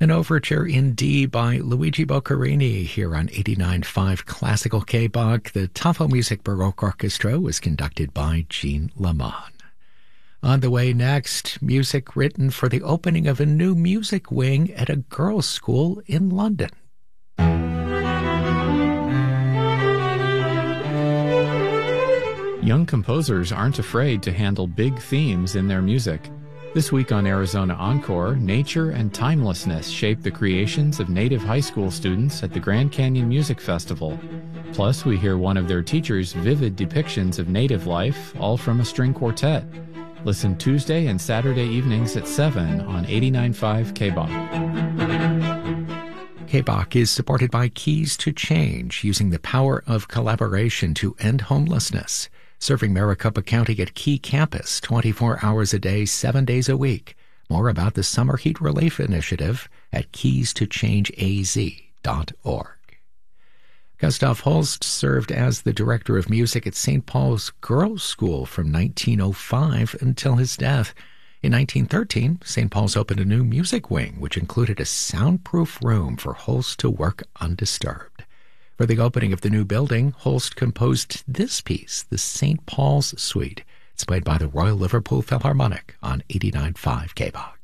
An overture in D by Luigi Boccherini here on 89.5 Classical K-Bach. The Tafo Music Baroque Orchestra was conducted by Jean Lamont. On the way next, music written for the opening of a new music wing at a girls' school in London. Young composers aren't afraid to handle big themes in their music. This week on Arizona Encore, nature and timelessness shape the creations of native high school students at the Grand Canyon Music Festival. Plus, we hear one of their teachers' vivid depictions of native life, all from a string quartet. Listen Tuesday and Saturday evenings at 7 on 89.5 K-Bach. K-Bach is supported by Keys to Change, using the power of collaboration to end homelessness. Serving Maricopa County at Key Campus 24 hours a day, 7 days a week. More about the Summer Heat Relief Initiative at keystoChangeAZ.org. Gustav Holst served as the director of music at St. Paul's Girls' School from 1905 until his death. In 1913, St. Paul's opened a new music wing, which included a soundproof room for Holst to work undisturbed. For the opening of the new building, Holst composed this piece, the St. Paul's Suite. It's played by the Royal Liverpool Philharmonic on 89.5 K-Bach.